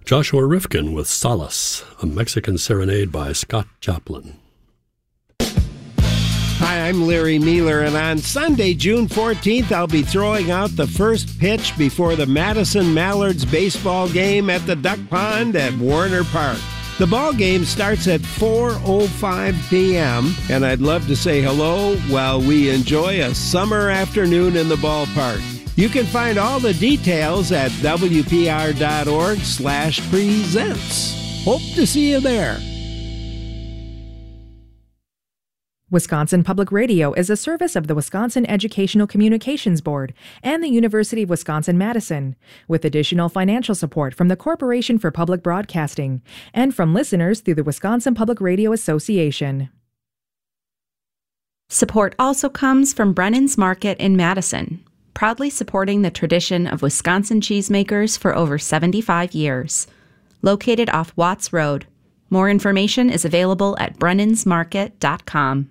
Joshua Rifkin with Solace, a Mexican serenade by Scott Joplin. Hi, I'm Larry Mealer, and on Sunday, June 14th, I'll be throwing out the first pitch before the Madison Mallards baseball game at the Duck Pond at Warner Park. The ball game starts at 4:05 p.m., and I'd love to say hello while we enjoy a summer afternoon in the ballpark. You can find all the details at WPR.org/presents. Hope to see you there. Wisconsin Public Radio is a service of the Wisconsin Educational Communications Board and the University of Wisconsin-Madison, with additional financial support from the Corporation for Public Broadcasting and from listeners through the Wisconsin Public Radio Association. Support also comes from Brennan's Market in Madison, proudly supporting the tradition of Wisconsin cheesemakers for over 75 years. Located off Watts Road. More information is available at brennansmarket.com.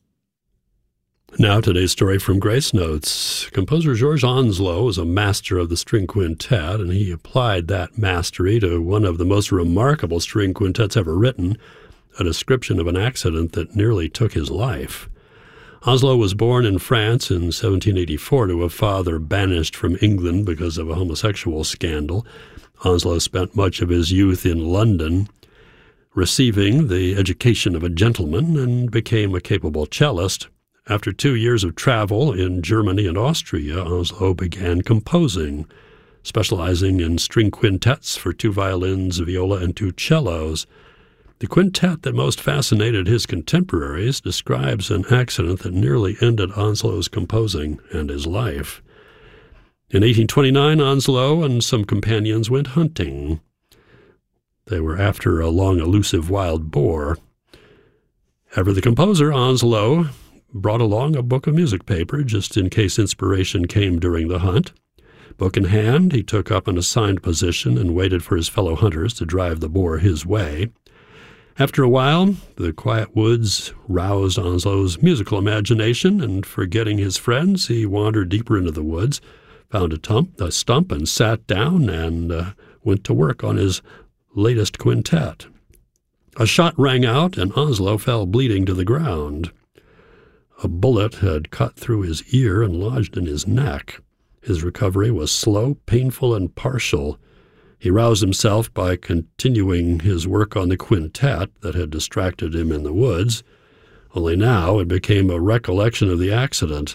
Now today's story from Grace Notes. Composer George Onslow is a master of the string quintet, and he applied that mastery to one of the most remarkable string quintets ever written, a description of an accident that nearly took his life. Onslow was born in France in 1784 to a father banished from England because of a homosexual scandal. Onslow spent much of his youth in London, receiving the education of a gentleman, and became a capable cellist. After 2 years of travel in Germany and Austria, Onslow began composing, specializing in string quintets for 2 violins, viola, and 2 cellos. The quintet that most fascinated his contemporaries describes an accident that nearly ended Onslow's composing and his life. In 1829, Onslow and some companions went hunting. They were after a long, elusive wild boar. Ever the composer, Onslow brought along a book of music paper just in case inspiration came during the hunt. Book in hand, he took up an assigned position and waited for his fellow hunters to drive the boar his way. After a while, the quiet woods roused Onslow's musical imagination, and forgetting his friends, he wandered deeper into the woods, found a stump, and sat down and went to work on his latest quintet. A shot rang out, and Onslow fell bleeding to the ground. A bullet had cut through his ear and lodged in his neck. His recovery was slow, painful, and partial. He roused himself by continuing his work on the quintet that had distracted him in the woods, only now it became a recollection of the accident.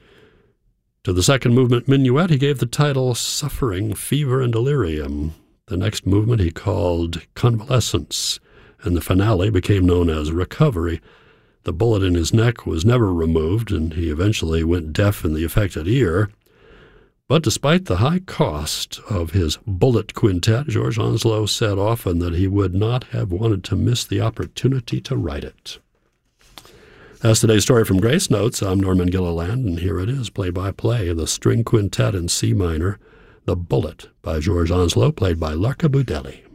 To the second movement minuet he gave the title Suffering, Fever, and Delirium. The next movement he called Convalescence, and the finale became known as Recovery. The bullet in his neck was never removed, and he eventually went deaf in the affected ear. But despite the high cost of his bullet quintet, George Onslow said often that he would not have wanted to miss the opportunity to write it. That's today's story from Grace Notes. I'm Norman Gilliland, and here it is, play-by-play of the string quintet in C minor, The Bullet by George Onslow, played by Larka Budelli.